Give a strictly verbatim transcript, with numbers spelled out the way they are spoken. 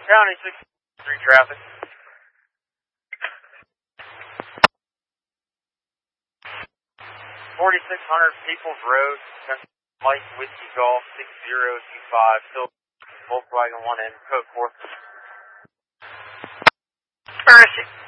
County sixty-three traffic. forty-six hundred Peoples Road, Mike Whiskey Golf six zero two five, still Volkswagen one N, code four. Where is he?